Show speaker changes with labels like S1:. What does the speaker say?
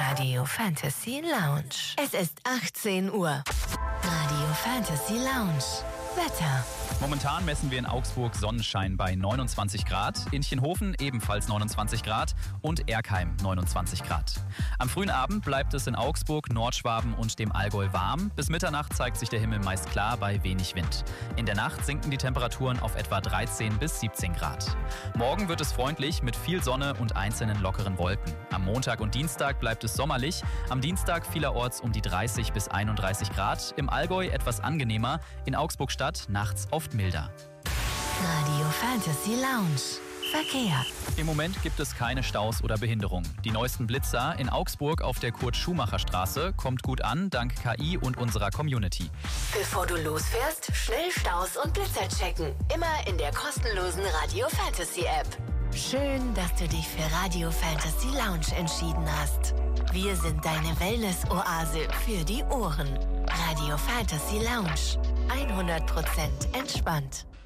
S1: Radio Fantasy Lounge. Es ist 18 Uhr. Radio Fantasy Lounge. Wetter.
S2: Momentan messen wir in Augsburg Sonnenschein bei 29 Grad, in Chenhofen ebenfalls 29 Grad und Erkheim 29 Grad. Am frühen Abend bleibt es in Augsburg, Nordschwaben und dem Allgäu warm. Bis Mitternacht zeigt sich der Himmel meist klar bei wenig Wind. In der Nacht sinken die Temperaturen auf etwa 13 bis 17 Grad. Morgen wird es freundlich mit viel Sonne und einzelnen lockeren Wolken. Am Montag und Dienstag bleibt es sommerlich, am Dienstag vielerorts um die 30 bis 31 Grad, im Allgäu etwas angenehmer, in Augsburg-Stadt nachts oft milder.
S1: Radio Fantasy Lounge. Verkehr.
S2: Im Moment gibt es keine Staus oder Behinderungen. Die neuesten Blitzer in Augsburg auf der Kurt-Schumacher-Straße kommt gut an, dank KI und unserer Community.
S1: Bevor du losfährst, schnell Staus und Blitzer checken. Immer in der kostenlosen Radio Fantasy App. Schön, dass du dich für Radio Fantasy Lounge entschieden hast. Wir sind deine Wellness-Oase für die Ohren. Radio Fantasy Lounge. 100% entspannt.